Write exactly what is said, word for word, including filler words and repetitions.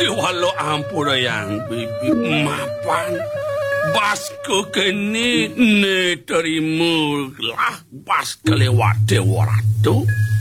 walau ampun yang bibi mapan. Basko kene ne terima lah bas kelewat dewa ratu.